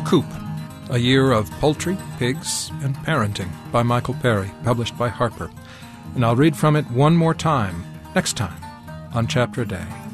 Coop, A Year of Poultry, Pigs, and Parenting by Michael Perry, published by Harper. And I'll read from it one more time, next time, on Chapter a Day.